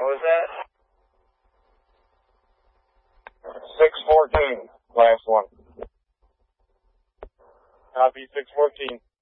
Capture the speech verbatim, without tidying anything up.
What was that? six fourteen, last one. Copy, six fourteen.